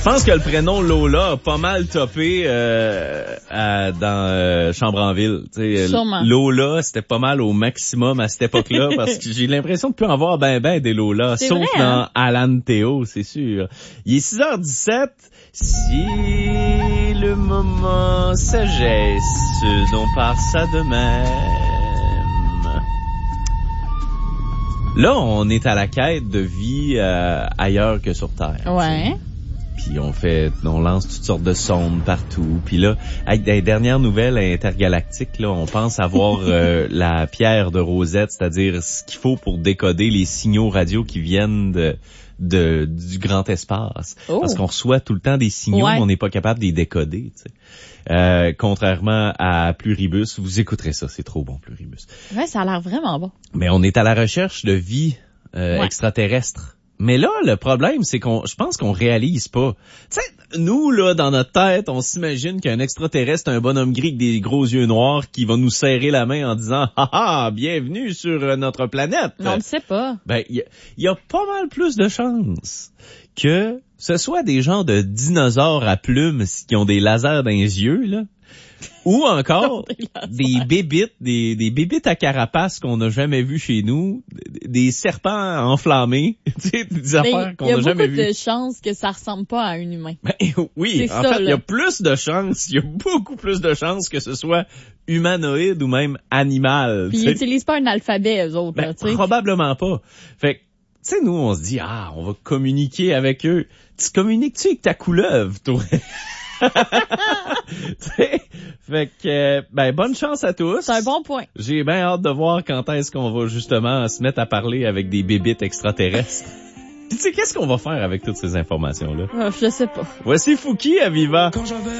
pense que le prénom Lola a pas mal topé dans Chambre en ville. Sûrement. Lola, c'était pas mal au maximum à cette époque-là parce que j'ai l'impression de plus en voir ben des Lola, C'est sauf vrai, dans Alan Théo, c'est sûr. Il est 6h17. Si le moment sagesse dont part ça de même. Là, on est à la quête de vie ailleurs que sur Terre. Ouais. Puis on lance toutes sortes de sondes partout. Puis là, avec des dernières nouvelles intergalactiques, là, on pense avoir la pierre de Rosette, c'est-à-dire ce qu'il faut pour décoder les signaux radio qui viennent du grand espace. Oh. Parce qu'on reçoit tout le temps des signaux, mais on n'est pas capable de les décoder. Contrairement à Pluribus, vous écouterez ça, c'est trop bon, Pluribus. Ouais, ça a l'air vraiment bon. Mais on est à la recherche de vie extraterrestre. Mais là, le problème, c'est je pense qu'on réalise pas. Tu sais, nous, là, dans notre tête, on s'imagine qu'un extraterrestre, un bonhomme gris avec des gros yeux noirs qui va nous serrer la main en disant « Ah, bienvenue sur notre planète! » Mais on le sait pas. Ben, il y a pas mal plus de chances que ce soit des gens de dinosaures à plumes qui ont des lasers dans les yeux, là. Ou encore des bébites, des bébites à carapace qu'on n'a jamais vues chez nous, des serpents enflammés, tu sais, des affaires qu'on n'a jamais vues. Il y a beaucoup de chances que ça ressemble pas à un humain. Ben, oui, en fait, il y a plus de chances, il y a beaucoup plus de chances que ce soit humanoïde ou même animal. Puis ils n'utilisent pas un alphabet, eux autres. Ben, là, tu sais. Probablement pas. Fait que, tu sais, nous, on se dit, on va communiquer avec eux. Tu communiques-tu avec ta couleuvre, toi? Fait que, bonne chance à tous. C'est un bon point. J'ai bien hâte de voir quand est-ce qu'on va justement se mettre à parler avec des bébites extraterrestres. Tu sais, qu'est-ce qu'on va faire avec toutes ces informations-là? Je sais pas. Voici Fouki à Viva.